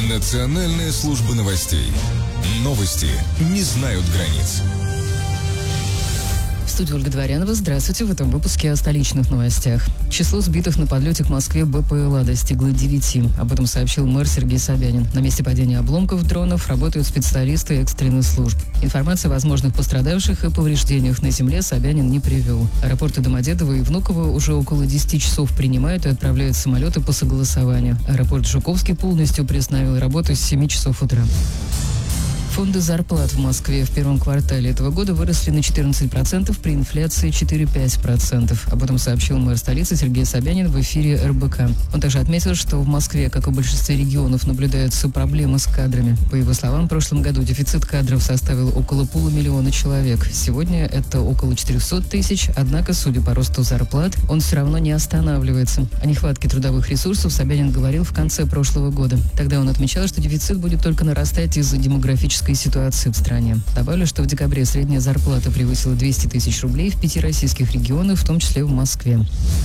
Национальная служба новостей. Новости не знают границ. В студии Ольга Дворянова. Здравствуйте. В этом выпуске о столичных новостях. Число сбитых на подлете к Москве БПЛА достигло 9. Об этом сообщил мэр Сергей Собянин. На месте падения обломков дронов работают специалисты экстренных служб. Информации о возможных пострадавших и повреждениях на земле Собянин не привел. Аэропорты Домодедово и Внуково уже около 10 часов принимают и отправляют самолеты по согласованию. Аэропорт Жуковский полностью приостановил работу с 7 часов утра. Фонды зарплат в Москве в первом квартале этого года выросли на 14% при инфляции 4,5%. Об этом сообщил мэр столицы Сергей Собянин в эфире РБК. Он также отметил, что в Москве, как и в большинстве регионов, наблюдаются проблемы с кадрами. По его словам, в прошлом году дефицит кадров составил около 500 000 человек. Сегодня это около 400 тысяч, однако, судя по росту зарплат, он все равно не останавливается. О нехватке трудовых ресурсов Собянин говорил в конце прошлого года. Тогда он отмечал, что дефицит будет только нарастать из-за демографической ситуации в стране. Добавлю, что в декабре средняя зарплата превысила 200 тысяч рублей в 5 российских регионах, в том числе в Москве.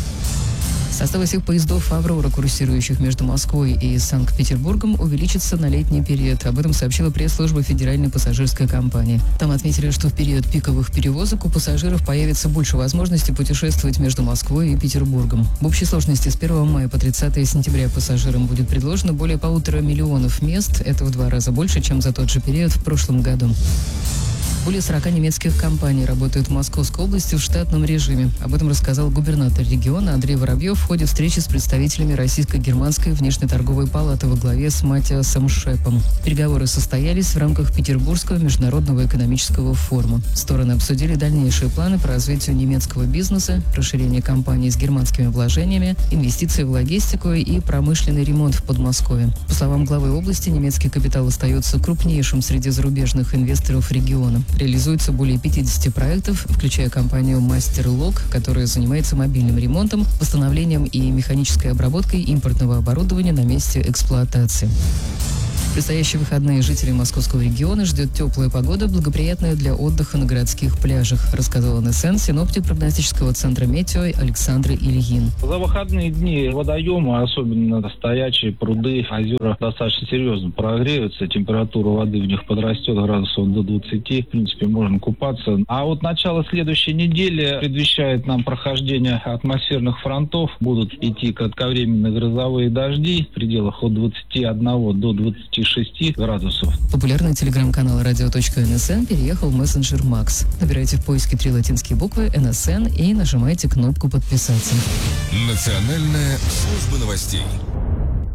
Состав всех поездов «Аврора», курсирующих между Москвой и Санкт-Петербургом, увеличится на летний период. Об этом сообщила пресс-служба Федеральной пассажирской компании. Там отметили, что в период пиковых перевозок у пассажиров появится больше возможностей путешествовать между Москвой и Петербургом. В общей сложности с 1 мая по 30 сентября пассажирам будет предложено более 1,5 миллиона мест. Это в 2 раза больше, чем за тот же период в прошлом году. Более 40 немецких компаний работают в Московской области в штатном режиме. Об этом рассказал губернатор региона Андрей Воробьев в ходе встречи с представителями Российско-германской внешнеторговой палаты во главе с Матиасом Шепом. Переговоры состоялись в рамках Петербургского международного экономического форума. Стороны обсудили дальнейшие планы по развитию немецкого бизнеса, расширение компаний с германскими вложениями, инвестиции в логистику и промышленный ремонт в Подмосковье. По словам главы области, немецкий капитал остается крупнейшим среди зарубежных инвесторов региона. Реализуется более 50 проектов, включая компанию «Мастерлог», которая занимается мобильным ремонтом, восстановлением и механической обработкой импортного оборудования на месте эксплуатации. В предстоящие выходные жителей московского региона ждет теплая погода, благоприятная для отдыха на городских пляжах, рассказал НСН синоптик прогностического центра «Метео» Александр Ильин. За выходные дни водоемы, особенно стоячие пруды, озера, достаточно серьезно прогреются. Температура воды в них подрастет градусов до 20. В принципе, можно купаться. А вот начало следующей недели предвещает нам прохождение атмосферных фронтов. Будут идти кратковременные грозовые дожди в пределах от 21 до 26 градусов. Популярный телеграм-канал radio.nsn переехал в мессенджер Макс. Набирайте в поиске 3 латинские буквы НСН и нажимайте кнопку «Подписаться». Национальная служба новостей.